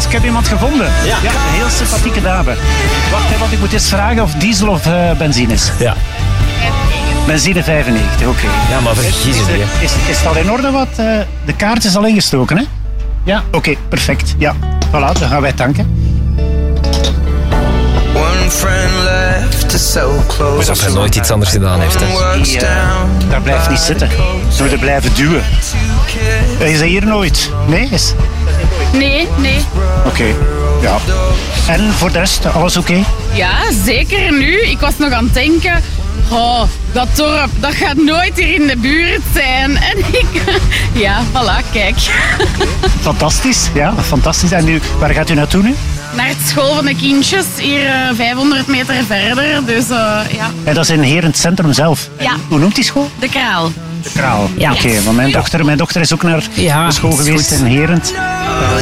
ik heb iemand gevonden. Ja, een heel sympathieke dame. Wacht even, want ik moet eens vragen of diesel of benzine is. Ja. Benzine 95, oké. Ja, maar vergis je niet. Is het al in orde wat? De kaart is al ingestoken, hè? Ja, oké, perfect. Ja, voilà, dan gaan wij tanken. Alsof hij nooit iets anders gedaan heeft. Hè. Dat blijft niet zitten. Ze moeten blijven duwen. Is dat hier nooit? Nee? Nee. Oké, ja. En voor de rest, alles oké? Ja, zeker nu. Ik was nog aan het denken... Oh, dat dorp, dat gaat nooit hier in de buurt zijn. En ja, voilà, kijk. Fantastisch, ja, fantastisch. En nu, waar gaat u naartoe nu? Naar het school van de kindjes, hier 500 meter verder. Dus ja. En dat is in Heer in het centrum zelf. Ja. Hoe noemt die school? De Kraal. De Kraal. Ja. Oké, want mijn dochter is ook naar de school geweest in Herent.